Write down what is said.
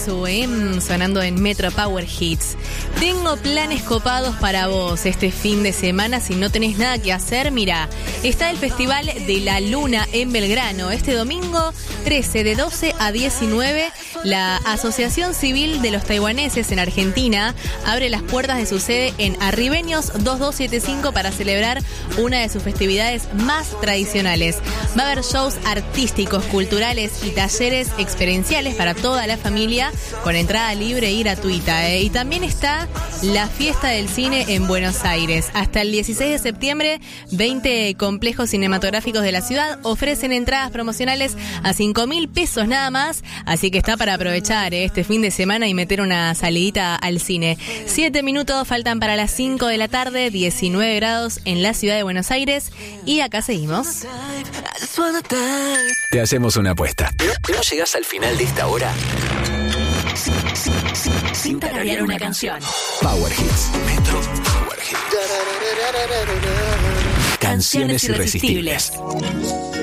H.U.M. sonando en Metro Power Hits. Tengo planes copados para vos este fin de semana. Si no tenés nada que hacer, mira, está el Festival de la Luna en Belgrano. Este domingo 13 de 12 a 19, la Asociación Civil de los Taiwaneses en Argentina abre las puertas de su sede en Arribeños 2275 para celebrar una de sus festividades más tradicionales. Va a haber shows artísticos, culturales y talleres experienciales para toda la familia con entrada libre y gratuita. Y también está la Fiesta del Cine en Buenos Aires. Hasta el 16 de septiembre, 20 complejos cinematográficos de la ciudad ofrecen entradas promocionales a 5.000 pesos nada más, así que está para aprovechar este fin de semana y meter una salidita al cine. 7 minutos faltan para las 5 de la tarde, 19 grados en la ciudad de Buenos Aires, y acá seguimos. Te hacemos una apuesta. ¿No llegás al final de esta hora sin tararear una canción? Power Hits. Metro Power Hits. Canciones irresistibles.